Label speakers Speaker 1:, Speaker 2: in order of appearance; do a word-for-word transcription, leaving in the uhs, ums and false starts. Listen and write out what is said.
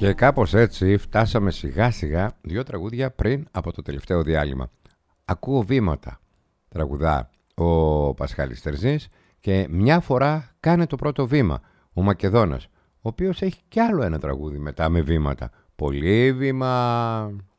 Speaker 1: Και κάπως έτσι φτάσαμε σιγά σιγά δύο τραγούδια πριν από το τελευταίο διάλειμμα. Ακούω βήματα, τραγουδά ο Πασχάλης Τερζής, και μια φορά κάνε το πρώτο βήμα ο Μακεδόνας, ο οποίος έχει κι άλλο ένα τραγούδι μετά με βήματα. Πολύ βήμα.